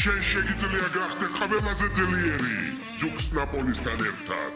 შენ შეგიძლია გახდე ყველაზე ძლიერი ჯუქს ნაპოლისთან ერთად.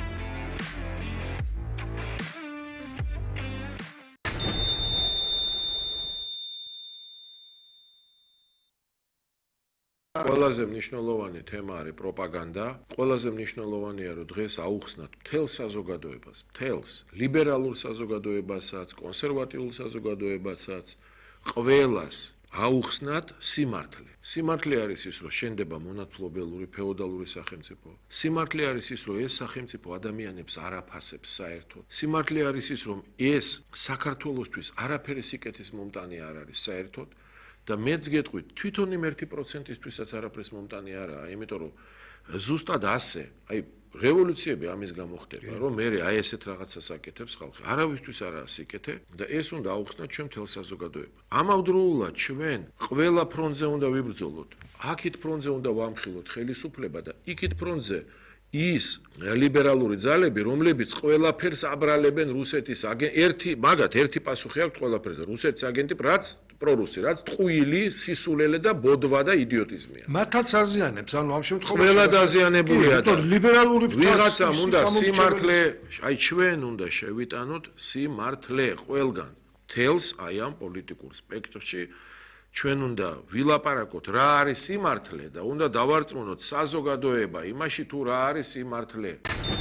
ყველაზე მნიშვნელოვანი თემა არის პროპაგანდა. ყველაზე მნიშვნელოვანია, რომ დღეს აუხსნათ მთელ საზოგადოებას, მთელს ლიბერალურ საზოგადოებასაც, კონსერვატიულ საზოგადოებასაც, ყველას აუხსნათ სიმართლე. სიმართლე არის ის, რომ შენდება მონათმფლობელური ფეოდალური სახელმწიფო. სიმართლე არის ის, რომ ეს სახელმწიფო ადამიანებს არ აფასებს საერთოდ. სიმართლე არის ის, რომ ეს საქართველოსთვის არაფერი სიკეთის მომტანი არ არის საერთოდ. და მეც გეტყვით, თვითონ იმ 1%-ისთვისაც არაფერს მომტანი არაა, იმიტომ რომ ზუსტად ასე, აი რევოლუციები ამის გამო ხდება, რომ მე აი ესეთ რაღაცას აკეთებს ხალხი. არავისთვის არაა სიკეთე და ეს უნდა აუხსნათ ჩვენ მთელ საზოგადოება. ამავდროულად ჩვენ ყველა ფრონტზე უნდა ვიბრძოლოთ. აქეთ ფრონტზე უნდა ვამხილოთ ხელისუფლება და იქით ფრონტზე ის ლიბერალური ძალები, რომლებიც ყველაფერს აბრალებენ რუსეთის ერთი პასუხი აქვს ყველაფერზე. რუსეთის აგენტი რაც პრორუსი, რაც ტყუილი, სისულელე და ბოდვა და იდიოტიზმია. მათაც აზიანებს, ანუ ამ შემთხვევაში ყველა დაზიანებულია და ლიბერალური ვიღაცამ უნდა სიმართლე, აი ჩვენ უნდა შევიტანოთ სიმართლე ყველგან. თელს აი ამ პოლიტიკურ სპექტრში ჩვენ უნდა ვილაპარაკოთ რა არის სიმართლე და უნდა დავარწმუნოთ საზოგადოება იმაში თუ რა არის სიმართლე.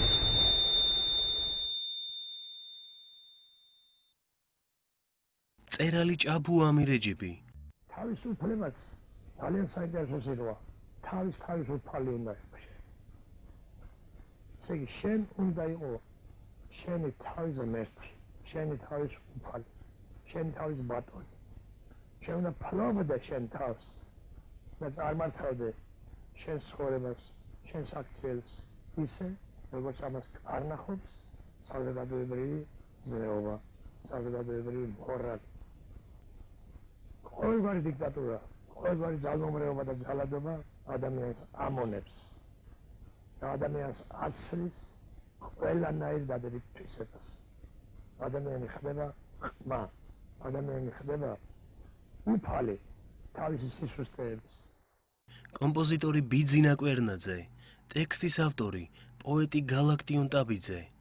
წერალი ჭაბუ ამირეჯიბი. თავისუფლებას ძალიან საინტერესო სიტყვა. თავისუფალი უნდა იყოს. ესე იგი შენ უნდა იყო შენი თავის ღმერთი, შენი თავისუფალი, შენი თავის ბატონი. შენ უნდა ფლობდე შენ თავს და წარმართავდე შენ ცხოვრებას, შენ საქციელს ისე, როგორც ამას არნახობს საზოგადოებრივი ზნეობა, საზოგადოებრივი მორალი. ყოველგვარი დიქტატურა, ყოველგვარი ძალმომრეობა და ძალადობა ადამიანს ამონებს და ადამიანს ასრის ყველანაირ დადებითი თვისებას. ადამიანი ხდება ხმა, ადამიანი ხდება უფალი თავისი სისუსტეების. კომპოზიტორი ბიძინა კვერნაძე, ტექსტის ავტორი პოეტი გალაქტიონ ტაბიძე.